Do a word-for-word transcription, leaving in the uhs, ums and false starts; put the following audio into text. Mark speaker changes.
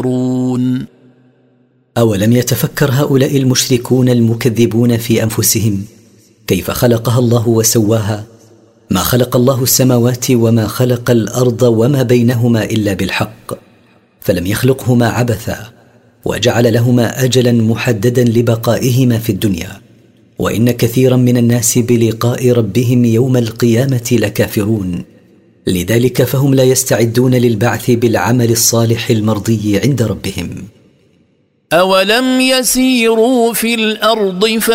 Speaker 1: أولم يتفكر هؤلاء المشركون المكذبون في أنفسهم كيف خلقها الله وسواها؟ ما خلق الله السماوات وما خلق الأرض وما بينهما إلا بالحق، فلم يخلقهما عبثا، وجعل لهما أجلا محددا لبقائهما في الدنيا، وإن كثيرا من الناس بلقاء ربهم يوم القيامة لكافرون، لذلك فهم لا يستعدون للبعث بالعمل الصالح المرضي عند ربهم.
Speaker 2: أولم يسيروا في الأرض